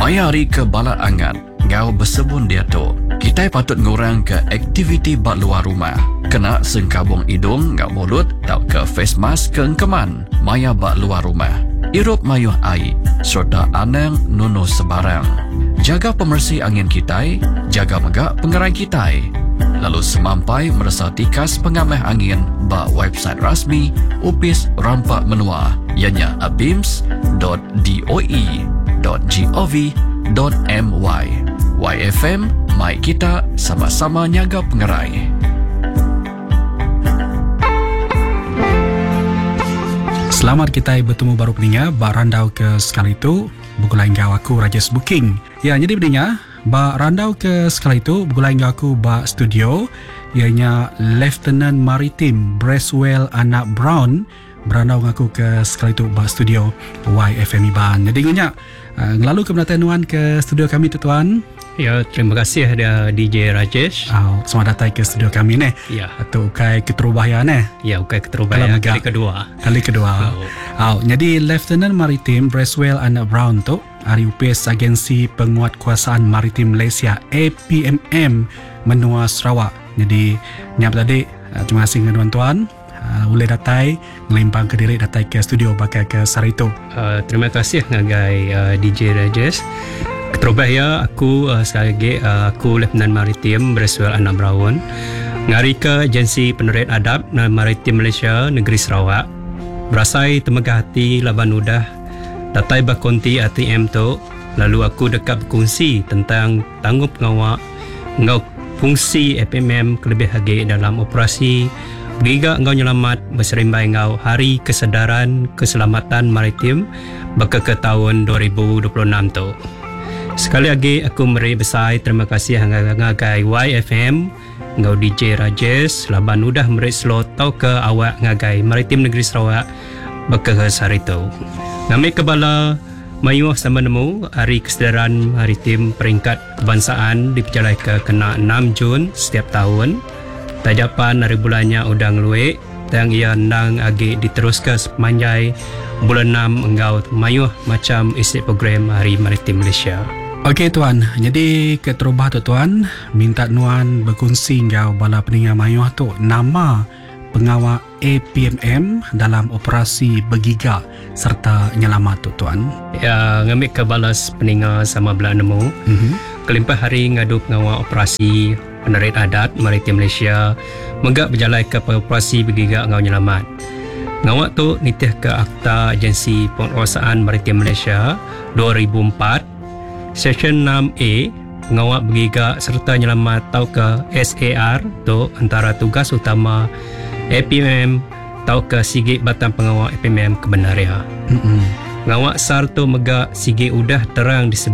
Mayari ke bala angat, ngau bersebun dia tu. Kita patut ngurang ke aktiviti bak luar rumah. Kena sengkabung hidung ngau mulut, tau ke face mask ke engkeman. Maya bak luar rumah. Irup mayuh air, serta anang nunuh sebarang. Jaga pemersih angin kita, jaga megak pengerai kita. Lalu semampai merasa tikas pengamah angin bak website rasmi Upis Rampak Menua, ianya abims.doe.gov.my. YFM, mai kita sama-sama nyaga pengerai. Selamat kita bertemu baru peninga bak randau ke sekali itu bergulai ngau aku Rajesh Booking. Ya, jadi peninga bak randau ke sekali itu bergulai ngau aku bak studio ianya Lieutenant Maritim Bracewell Anak Brown berandau ngaku ke sekali itu bak studio YFM Iban. Jadi ingatnya ngelalu ke penatenuan ke studio kami tu tuan. Ya, terima kasih ada DJ Rajesh. Selamat datang ke studio kami ni. Ya. Atau ukai keterubahaya ni. Ya, ukai keterubahaya kali kedua. Jadi Lieutenant Maritim Bracewell Anak Brown tu hari upis Agensi Penguatkuasaan Maritim Malaysia APMM Menua Sarawak. Jadi nyap tadi terima kasih dengan tuan-tuan. Boleh datai ngelimpang ke diri datai ke studio pakai ke Sarito. Terima kasih ngagai DJ Rajesh. Keterubah ya, aku sekali lagi aku Lieutenant Maritim Bracewell Anak Brown ngari ke Agensi Penerit Adab Maritim Malaysia Negeri Sarawak. Berasai temegah hati laban udah datai berkonti ATM tu, lalu aku dekat berkongsi tentang tanggup pengawak ngau fungsi APMM kelebih lagi dalam operasi Giga Engkau Nyelamat berserimbai ngau Hari Kesedaran Keselamatan Maritim baka ke tahun 2026 tu. Sekali lagi aku meri besar terima kasih ngagai YFM ngau DJ Rajesh laban udah meri slot tau ke awak ngagai Maritim Negeri Sarawak baka ke Sarito. Ngambil kebala mayuh sama nemu Hari Kesedaran Maritim peringkat kebangsaan diperjalai ke kena 6 Jun setiap tahun. Tajapan hari bulannya udang luik dan ia nang agi diteruskan sepanjang bulan 6 engkau mayuh macam isi program Hari Maritim Malaysia. Okey tuan, jadi keterubah tu tuan minta nuan berkongsi ngau bala peninga mayuh tu nama pengawal APMM dalam operasi Bergiga serta Nyelamat tu tuan. Ya, ngambil ke balas peninga sama belah nemu. Kelimpah hari ngadu pengawal operasi Penerit Adat Maritim Malaysia megak berjalan ke operasi Bergiga ngau Nyelamat. Ngawak tu nitih ke Akta Agensi Penguasaan Maritim Malaysia 2004 Seksyen 6A pengawal Bergiga serta Nyelamat tau ke SAR tu antara tugas utama APMM tau ke Sigit Batang Pengawal APMM Kebenaria. Ngawak SAR tu megak Sigit udah terang disebut